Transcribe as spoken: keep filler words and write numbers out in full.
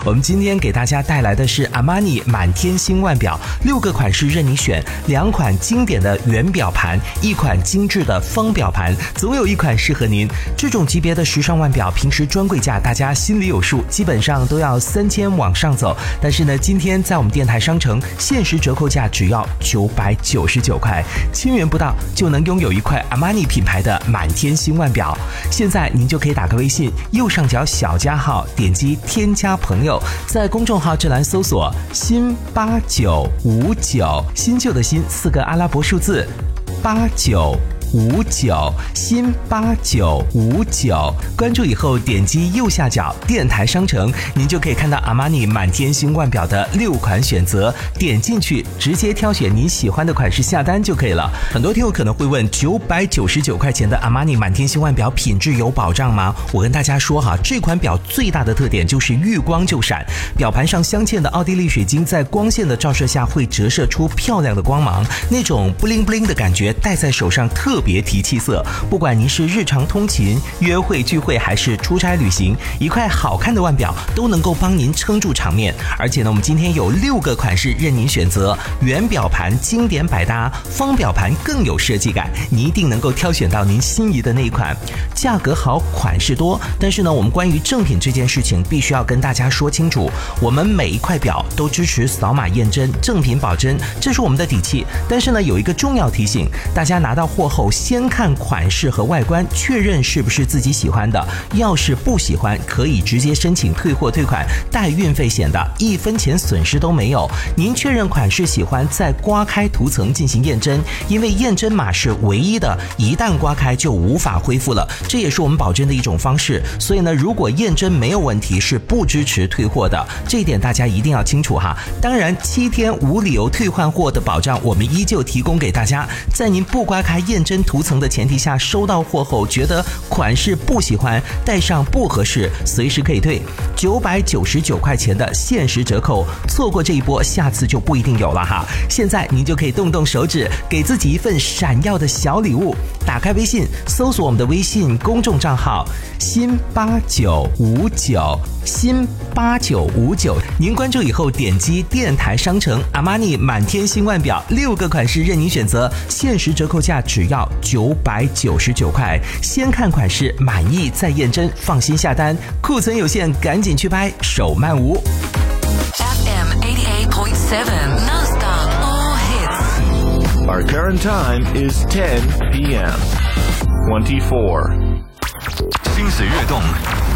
我们今天给大家带来的是阿玛尼满天星腕表，六个款式任你选，两款经典的圆表盘，一款精致的方表盘，总有一款适合您。这种级别的时尚腕表，平时专柜价大家心里有数，基本上都要三千往上走。但是呢，今天在我们电台商城限时折扣价只要九百九十九块，千元不到就能拥有一块阿玛尼品牌的满天星腕表。现在您就可以打开微信右上角小加号，点击添加朋友，在公众号这栏搜索新八九五九，新旧的新四个阿拉伯数字八九五九，新八九五九，关注以后点击右下角电台商城，您就可以看到阿玛尼满天星腕表的六款选择，点进去直接挑选您喜欢的款式下单就可以了。很多听友可能会问，九百九十九块钱的阿玛尼满天星腕表品质有保障吗？我跟大家说哈，这款表最大的特点就是遇光就闪，表盘上镶嵌的奥地利水晶在光线的照射下会折射出漂亮的光芒，那种布灵布灵的感觉戴在手上特别提气色。不管您是日常通勤、约会聚会还是出差旅行，一块好看的腕表都能够帮您撑住场面。而且呢，我们今天有六个款式任您选择，圆表盘经典百搭，方表盘更有设计感，你一定能够挑选到您心仪的那一款。价格好，款式多，但是呢，我们关于正品这件事情必须要跟大家说清楚，我们每一块表都支持扫码验真，正品保真，这是我们的底气。但是呢，有一个重要提醒，大家拿到货后先看款式和外观，确认是不是自己喜欢的，要是不喜欢可以直接申请退货退款，带运费险的，一分钱损失都没有。您确认款式喜欢，再刮开涂层进行验真，因为验真码是唯一的，一旦刮开就无法恢复了，这也是我们保真的一种方式。所以呢，如果验真没有问题，是不支持退货的，这一点大家一定要清楚哈。当然，七天无理由退换货的保障我们依旧提供给大家，在您不刮开验真涂层的前提下，收到货后觉得款式不喜欢，戴上不合适，随时可以退。九百九十九块钱的限时折扣，错过这一波，下次就不一定有了哈。现在您就可以动动手指，给自己一份闪耀的小礼物。打开微信，搜索我们的微信公众账号新八九五九，新八九五九。您关注以后点击电台商城，阿玛尼满天星腕表六个款式任您选择，限时折扣价只要九百九十九块。先看款式满意再验真，放心下单，库存有限，赶紧去拍，手慢无。 F M eighty-eight point seven non-stop all hits. Our current time is ten p m twenty-four. 心随跃动，